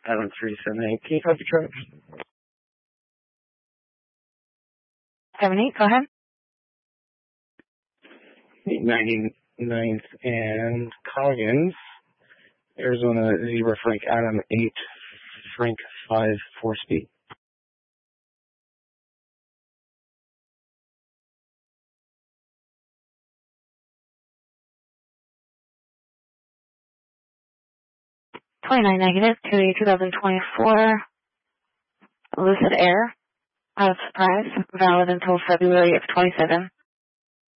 Adam 378. Can you copy truck? 78, go ahead. 99th and Coggins, Arizona 0 Frank Adam 8 Frank 5 4 speed. -29 to 2024 Lucid Air out of Surprise, valid until February of 27.